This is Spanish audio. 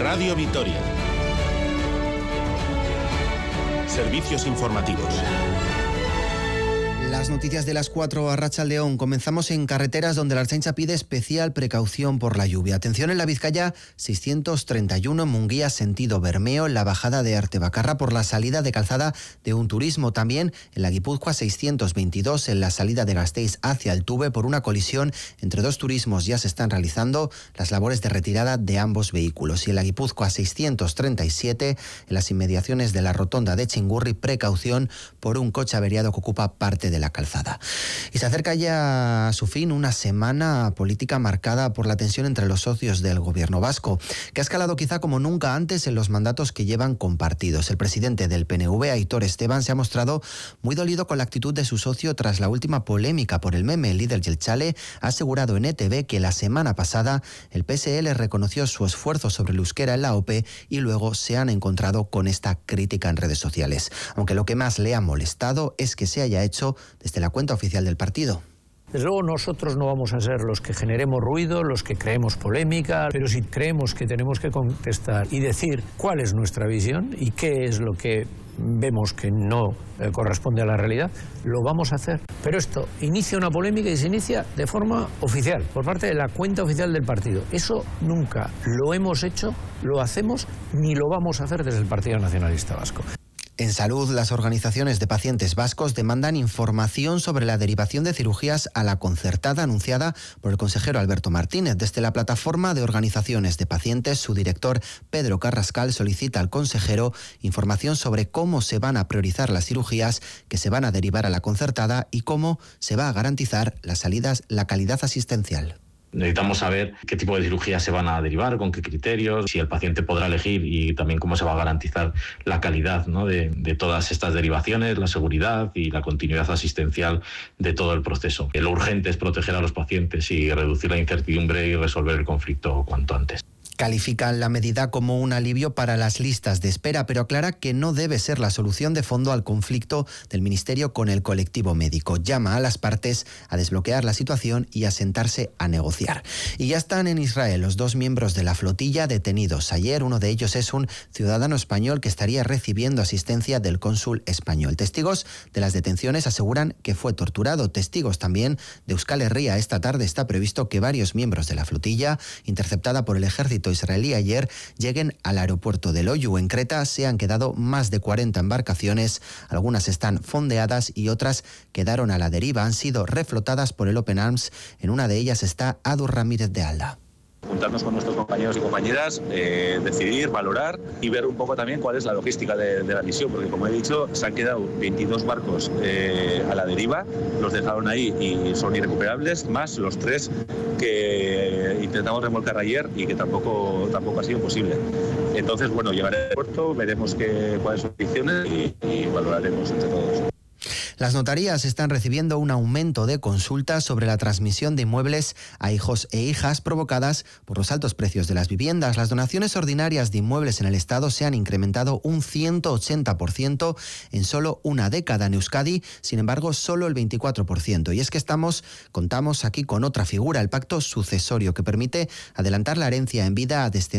Radio Vitoria. Servicios informativos. Las noticias de las 4 a Arratsaldeon. Comenzamos en carreteras donde la Ertzaintza pide especial precaución por la lluvia. Atención en la Vizcaya 631 en Munguía sentido Bermeo, en la bajada de Artebacarra por la salida de calzada de un turismo. También en la Guipúzcoa 622 en la salida de Gasteiz hacia el Tuve por una colisión entre dos turismos. Ya se están realizando las labores de retirada de ambos vehículos. Y en la Guipúzcoa 637 en las inmediaciones de la rotonda de Chingurri, precaución por un coche averiado que ocupa parte de la calzada. Y se acerca ya a su fin una semana política marcada por la tensión entre los socios del gobierno vasco, que ha escalado quizá como nunca antes en los mandatos que llevan compartidos. El presidente del PNV, Aitor Esteban, se ha mostrado muy dolido con la actitud de su socio tras la última polémica por el meme. El líder Jeltzale ha asegurado en ETV que la semana pasada el PSL reconoció su esfuerzo sobre el euskera en la OPE y luego se han encontrado con esta crítica en redes sociales. Aunque lo que más le ha molestado es que se haya hecho desde la cuenta oficial del partido. Desde luego nosotros no vamos a ser los que generemos ruido, los que creemos polémica, pero si creemos que tenemos que contestar y decir cuál es nuestra visión y qué es lo que vemos que no corresponde a la realidad, lo vamos a hacer. Pero esto inicia una polémica y se inicia de forma oficial, por parte de la cuenta oficial del partido. Eso nunca lo hemos hecho, lo hacemos, ni lo vamos a hacer desde el Partido Nacionalista Vasco. En salud, las organizaciones de pacientes vascos demandan información sobre la derivación de cirugías a la concertada anunciada por el consejero Alberto Martínez. Desde la plataforma de organizaciones de pacientes, su director Pedro Carrascal solicita al consejero información sobre cómo se van a priorizar las cirugías que se van a derivar a la concertada y cómo se va a garantizar la calidad asistencial. Necesitamos saber qué tipo de cirugías se van a derivar, con qué criterios, si el paciente podrá elegir y también cómo se va a garantizar la calidad, ¿no?, de todas estas derivaciones, la seguridad y la continuidad asistencial de todo el proceso. Lo urgente es proteger a los pacientes y reducir la incertidumbre y resolver el conflicto cuanto antes. Califican la medida como un alivio para las listas de espera, pero aclara que no debe ser la solución de fondo al conflicto del Ministerio con el colectivo médico. Llama a las partes a desbloquear la situación y a sentarse a negociar. Y ya están en Israel los dos miembros de la flotilla detenidos. Ayer uno de ellos es un ciudadano español que estaría recibiendo asistencia del cónsul español. Testigos de las detenciones aseguran que fue torturado. Testigos también de Euskal Herria. Esta tarde está previsto que varios miembros de la flotilla, interceptada por el ejército israelí ayer, lleguen al aeropuerto de Loiu. En Creta se han quedado más de 40 embarcaciones, algunas están fondeadas y otras quedaron a la deriva, han sido reflotadas por el Open Arms. En una de ellas está Adur Ramírez de Alda. Juntarnos con nuestros compañeros y compañeras, decidir, valorar y ver un poco también cuál es la logística de la misión, porque como he dicho, se han quedado 22 barcos a la deriva, los dejaron ahí y son irrecuperables, más los 3 que intentamos remolcar ayer y que tampoco ha sido posible. Entonces, bueno, llegaré al puerto, veremos cuáles son las condiciones y valoraremos entre todos. Las notarías están recibiendo un aumento de consultas sobre la transmisión de inmuebles a hijos e hijas provocadas por los altos precios de las viviendas. Las donaciones ordinarias de inmuebles en el Estado se han incrementado un 180% en solo una década. En Euskadi, sin embargo, solo el 24%. Y es que contamos aquí con otra figura, el pacto sucesorio, que permite adelantar la herencia en vida a descendientes